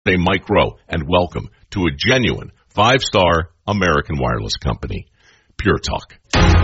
They might grow. And welcome to a genuine 5-star American wireless company. Pure Talk.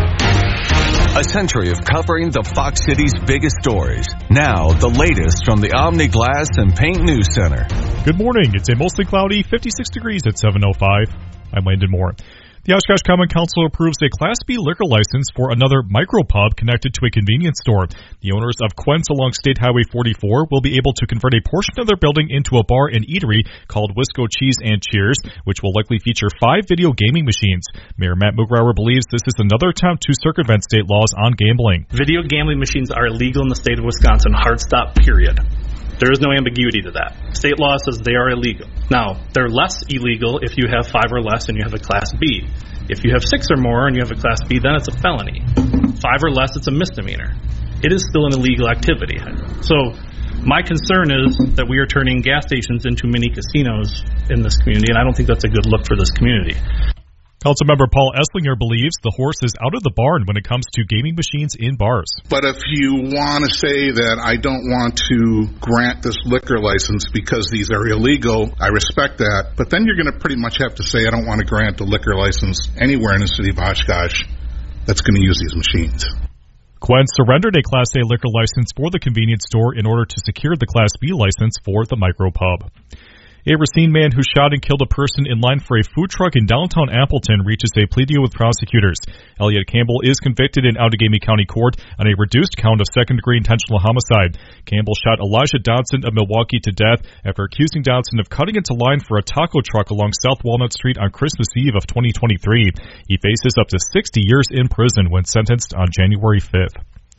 A century of covering the Fox City's biggest stories. Now, the latest from the Omni Glass and Paint News Center. Good morning. It's a mostly cloudy 56 degrees at 7:05. I'm Landon Moore. The Oshkosh Common Council approves a Class B liquor license for another micropub connected to a convenience store. The owners of Quent's along State Highway 44 will be able to convert a portion of their building into a bar and eatery called Wisco Cheese and Cheers, which will likely feature 5 video gaming machines. Mayor Matt Mugrauer believes this is another attempt to circumvent state laws on gambling. Video gambling machines are illegal in the state of Wisconsin, hard stop, period. There is no ambiguity to that. State law says they are illegal. Now, they're less illegal if you have 5 or less and you have a Class B. If you have 6 or more and you have a Class B, then it's a felony. 5 or less, it's a misdemeanor. It is still an illegal activity. So my concern is that we are turning gas stations into mini casinos in this community, and I don't think that's a good look for this community. Councilmember Paul Esslinger believes the horse is out of the barn when it comes to gaming machines in bars. But if you want to say that I don't want to grant this liquor license because these are illegal, I respect that. But then you're going to pretty much have to say I don't want to grant a liquor license anywhere in the city of Oshkosh that's going to use these machines. Quent surrendered a Class A liquor license for the convenience store in order to secure the Class B license for the micropub. A Racine man who shot and killed a person in line for a food truck in downtown Appleton reaches a plea deal with prosecutors. Elliot Campbell is convicted in Outagamie County Court on a reduced count of second-degree intentional homicide. Campbell shot Elijah Dodson of Milwaukee to death after accusing Dodson of cutting into line for a taco truck along South Walnut Street on Christmas Eve of 2023. He faces up to 60 years in prison when sentenced on January 5th.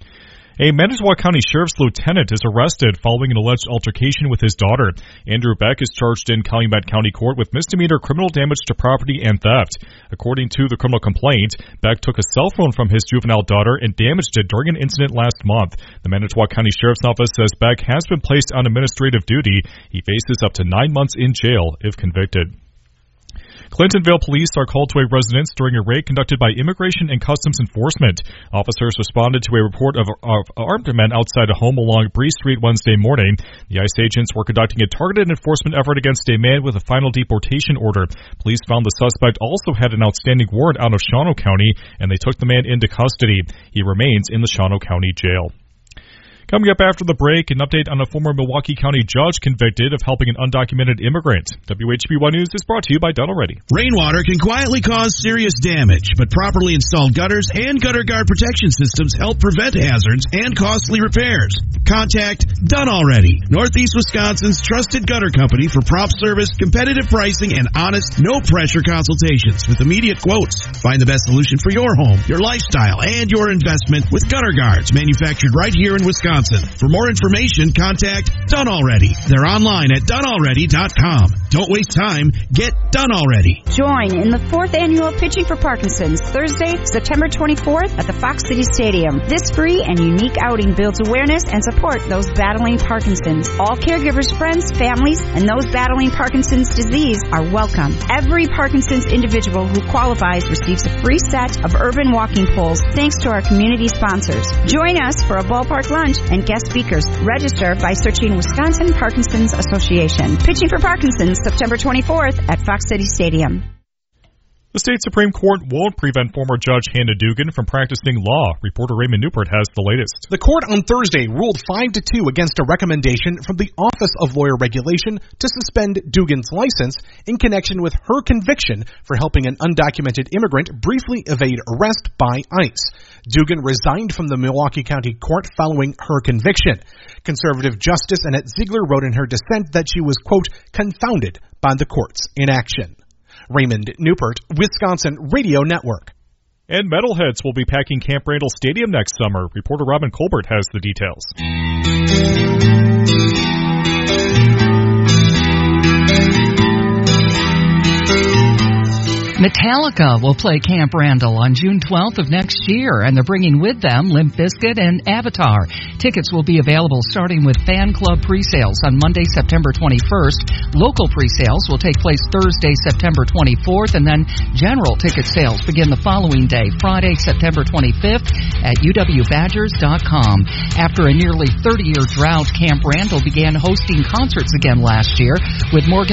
A Manitowoc County Sheriff's Lieutenant is arrested following an alleged altercation with his daughter. Andrew Beck is charged in Calumet County Court with misdemeanor criminal damage to property and theft. According to the criminal complaint, Beck took a cell phone from his juvenile daughter and damaged it during an incident last month. The Manitowoc County Sheriff's Office says Beck has been placed on administrative duty. He faces up to 9 months in jail if convicted. Clintonville police are called to a residence during a raid conducted by Immigration and Customs Enforcement. Officers responded to a report of armed men outside a home along Bree Street Wednesday morning. The ICE agents were conducting a targeted enforcement effort against a man with a final deportation order. Police found the suspect also had an outstanding warrant out of Shawano County, and they took the man into custody. He remains in the Shawano County Jail. Coming up after the break, an update on a former Milwaukee County judge convicted of helping an undocumented immigrant. WHB1 News is brought to you by Donald Reddy. Rainwater can quietly cause serious damage, but properly installed gutters and gutter guard protection systems help prevent hazards and costly repairs. Contact Done Already, Northeast Wisconsin's trusted gutter company for prompt service, competitive pricing, and honest, no-pressure consultations with immediate quotes. Find the best solution for your home, your lifestyle, and your investment with gutter guards manufactured right here in Wisconsin. For more information, contact Done Already. They're online at donealready.com. Don't waste time. Get Done Already. Join in the 4th annual Pitching for Parkinson's, Thursday, September 24th at the Fox City Stadium. This free and unique outing builds awareness and support those battling Parkinson's. All caregivers, friends, families, and those battling Parkinson's disease are welcome. Every Parkinson's individual who qualifies receives a free set of urban walking poles thanks to our community sponsors. Join us for a ballpark lunch and guest speakers. Register by searching Wisconsin Parkinson's Association. Pitching for Parkinson's, September 24th at Fox City Stadium. The state Supreme Court won't prevent former Judge Hannah Dugan from practicing law. Reporter Raymond Newport has the latest. The court on Thursday ruled 5-2 against a recommendation from the Office of Lawyer Regulation to suspend Dugan's license in connection with her conviction for helping an undocumented immigrant briefly evade arrest by ICE. Dugan resigned from the Milwaukee County Court following her conviction. Conservative Justice Annette Ziegler wrote in her dissent that she was, quote, confounded by the court's inaction. Raymond Newport, Wisconsin Radio Network. And Metalheads will be packing Camp Randall Stadium next summer. Reporter Robin Colbert has the details. Metallica will play Camp Randall on June 12th of next year, and they're bringing with them Limp Bizkit and Avatar. Tickets will be available starting with fan club pre-sales on Monday, September 21st. Local pre-sales will take place Thursday, September 24th, and then general ticket sales begin the following day, Friday, September 25th at uwbadgers.com. After a nearly 30-year drought, Camp Randall began hosting concerts again last year with Morgan